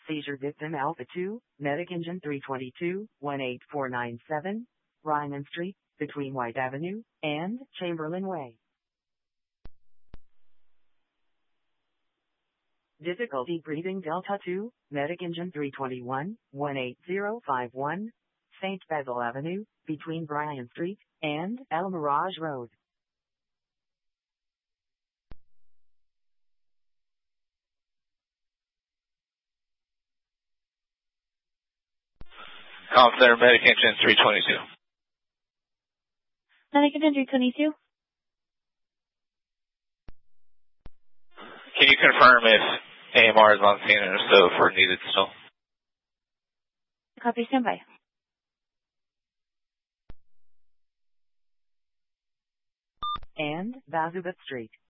Seizure victim Alpha 2, Medic Engine 322, 18497, Ryman Street, between White Avenue and Chamberlain Way. Difficulty breathing Delta 2, Medic Engine 321, 18051, St. Basil Avenue, between Bryan Street and El Mirage Road. Call Center Medic Engine 322. Medic Engine 322. Can you confirm if AMR is on scene and if so, if we're needed still? Copy, standby. And Bazubat Street.